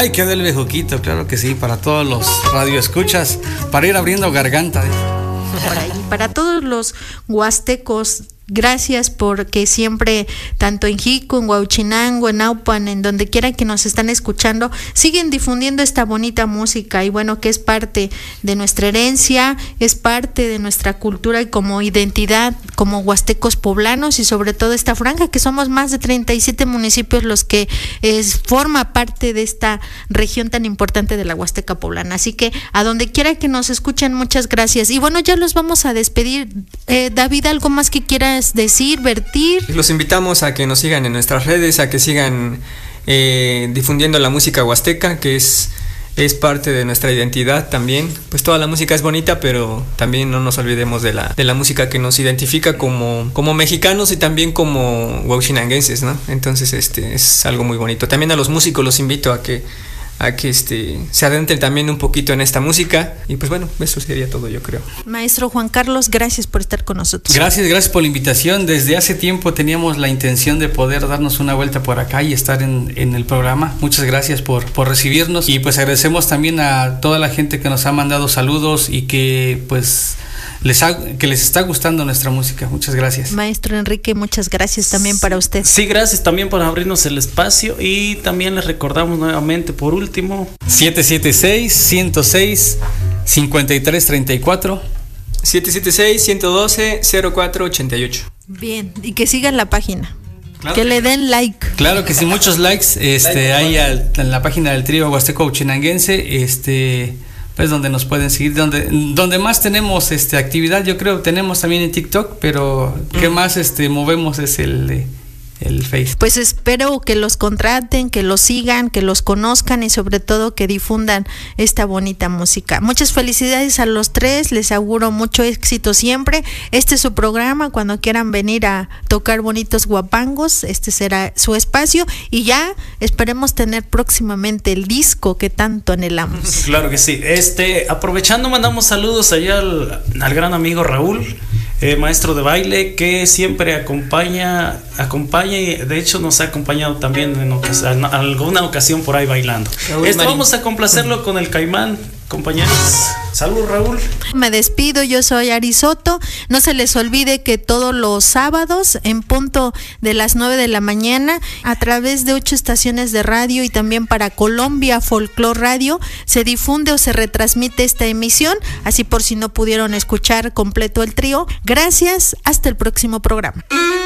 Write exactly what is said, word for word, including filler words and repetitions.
Ay, quedó el bejuquito, claro que sí, para todos los radioescuchas, para ir abriendo garganta. Por ahí, para todos los huastecos, gracias porque siempre, tanto en Jico, en Huauchinango, en Naupan, en donde quiera que nos están escuchando, siguen difundiendo esta bonita música y bueno, que es parte de nuestra herencia, es parte de nuestra cultura y como identidad, como huastecos poblanos y sobre todo esta franja, que somos más de treinta y siete municipios los que es, forma parte de esta región tan importante de la Huasteca Poblana. Así que a donde quiera que nos escuchen, muchas gracias. Y bueno, ya los vamos a despedir. Eh, David, ¿algo más que quieras decir, vertir? Los invitamos a que nos sigan en nuestras redes, a que sigan eh, difundiendo la música huasteca, que es, es parte de nuestra identidad también. Pues toda la música es bonita, pero también no nos olvidemos de la, de la música que nos identifica como, como mexicanos y también como huauchinanguenses, ¿no? Entonces este es algo muy bonito. También a los músicos los invito a que a que este, se adentren también un poquito en esta música y pues bueno, eso sería todo, yo creo. Maestro Juan Carlos, gracias por estar con nosotros. Gracias, gracias por la invitación. Desde hace tiempo teníamos la intención de poder darnos una vuelta por acá y estar en, en el programa. Muchas gracias por, por recibirnos y pues agradecemos también a toda la gente que nos ha mandado saludos y que pues les ha, que les está gustando nuestra música. Muchas gracias. Maestro Enrique, muchas gracias también para usted. Sí, gracias también por abrirnos el espacio y también les recordamos nuevamente por último siete siete seis, ciento seis, cincuenta y tres treinta y cuatro siete siete seis, ciento doce, cero cuatro ochenta y ocho. Bien, y que sigan la página. Claro. Que le den like. Claro que sí, muchos likes este ahí al, en la página del trío Huasteco Huauchinanguense, este pues donde nos pueden seguir, donde donde más tenemos este actividad, yo creo, tenemos también en TikTok, pero mm. que más este movemos es el de el Face. Pues espero que los contraten, que los sigan, que los conozcan y sobre todo que difundan esta bonita música. Muchas felicidades a los tres, les auguro mucho éxito siempre. Este es su programa, cuando quieran venir a tocar bonitos guapangos, este será su espacio y ya esperemos tener próximamente el disco que tanto anhelamos. Claro que sí. Este, aprovechando, mandamos saludos allá al, al gran amigo Raúl, eh, maestro de baile, que siempre acompaña, acompaña y de hecho nos ha acompañado también en, ocas- en alguna ocasión por ahí bailando. Este, vamos a complacerlo con el Caimán, compañeros. Salud, Raúl. Me despido, yo soy Ari Soto. No se les olvide que todos los sábados en punto de las nueve de la mañana a través de ocho estaciones de radio y también para Colombia Folklore Radio se difunde o se retransmite esta emisión, así por si no pudieron escuchar completo el trío. Gracias, hasta el próximo programa.